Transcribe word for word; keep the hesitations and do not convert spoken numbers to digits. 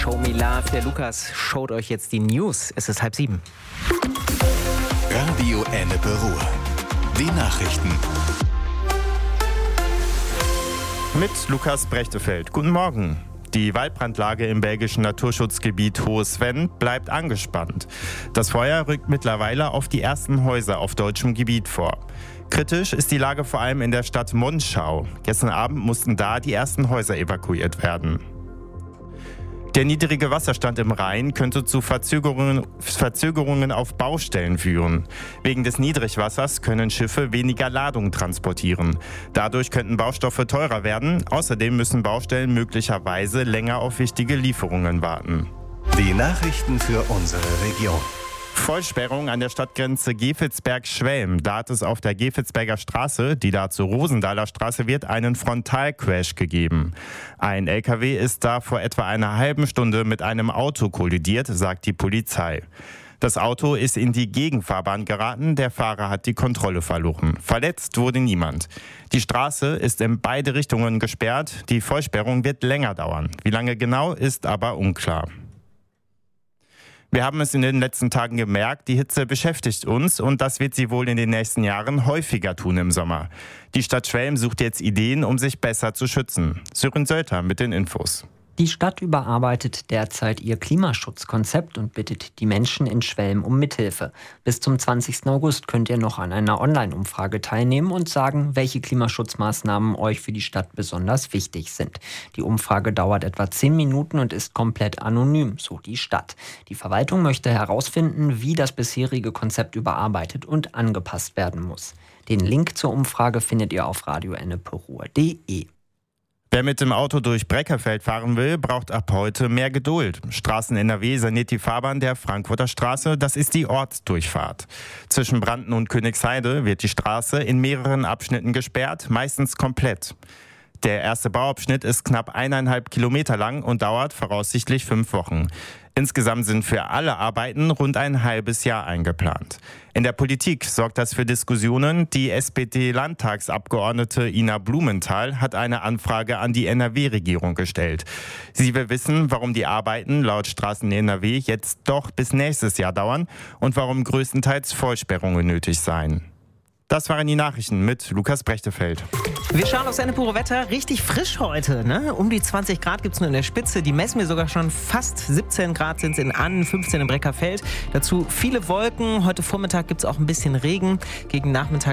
Show Me Love. Der Lukas schaut euch jetzt die News. Es ist halb sieben. Radio Ennepe Ruhr. Die Nachrichten. Mit Lukas Brechtefeld. Guten Morgen. Die Waldbrandlage im belgischen Naturschutzgebiet Hohes Venn bleibt angespannt. Das Feuer rückt mittlerweile auf die ersten Häuser auf deutschem Gebiet vor. Kritisch ist die Lage vor allem in der Stadt Monschau. Gestern Abend mussten da die ersten Häuser evakuiert werden. Der niedrige Wasserstand im Rhein könnte zu Verzögerungen, Verzögerungen auf Baustellen führen. Wegen des Niedrigwassers können Schiffe weniger Ladung transportieren. Dadurch könnten Baustoffe teurer werden. Außerdem müssen Baustellen möglicherweise länger auf wichtige Lieferungen warten. Die Nachrichten für unsere Region. Vollsperrung an der Stadtgrenze Gefelsberg-Schwelm. Da hat es auf der Gefelsberger Straße, die da zur Rosenthaler Straße wird, einen Frontalcrash gegeben. Ein L K W ist da vor etwa einer halben Stunde mit einem Auto kollidiert, sagt die Polizei. Das Auto ist in die Gegenfahrbahn geraten, der Fahrer hat die Kontrolle verloren. Verletzt wurde niemand. Die Straße ist in beide Richtungen gesperrt, die Vollsperrung wird länger dauern. Wie lange genau, ist aber unklar. Wir haben es in den letzten Tagen gemerkt, die Hitze beschäftigt uns und das wird sie wohl in den nächsten Jahren häufiger tun im Sommer. Die Stadt Schwelm sucht jetzt Ideen, um sich besser zu schützen. Sören Sölter mit den Infos. Die Stadt überarbeitet derzeit ihr Klimaschutzkonzept und bittet die Menschen in Schwelm um Mithilfe. Bis zum zwanzigsten August könnt ihr noch an einer Online-Umfrage teilnehmen und sagen, welche Klimaschutzmaßnahmen euch für die Stadt besonders wichtig sind. Die Umfrage dauert etwa zehn Minuten und ist komplett anonym, so die Stadt. Die Verwaltung möchte herausfinden, wie das bisherige Konzept überarbeitet und angepasst werden muss. Den Link zur Umfrage findet ihr auf radio ennepe ruhr punkt de. Wer mit dem Auto durch Breckerfeld fahren will, braucht ab heute mehr Geduld. Straßen N R W saniert die Fahrbahn der Frankfurter Straße, das ist die Ortsdurchfahrt. Zwischen Brandten und Königsheide wird die Straße in mehreren Abschnitten gesperrt, meistens komplett. Der erste Bauabschnitt ist knapp eineinhalb Kilometer lang und dauert voraussichtlich fünf Wochen. Insgesamt sind für alle Arbeiten rund ein halbes Jahr eingeplant. In der Politik sorgt das für Diskussionen. Die S P D-Landtagsabgeordnete Ina Blumenthal hat eine Anfrage an die N R W-Regierung gestellt. Sie will wissen, warum die Arbeiten laut Straßen N R W jetzt doch bis nächstes Jahr dauern und warum größtenteils Vollsperrungen nötig seien. Das waren die Nachrichten mit Lukas Brechtefeld. Wir schauen aufs Ennepe Wetter. Richtig frisch heute, ne? Um die zwanzig Grad gibt es nur in der Spitze. Die messen wir sogar schon fast. siebzehn Grad sind es in Annen, fünfzehn in Breckerfeld. Dazu viele Wolken. Heute Vormittag gibt es auch ein bisschen Regen. Gegen Nachmittag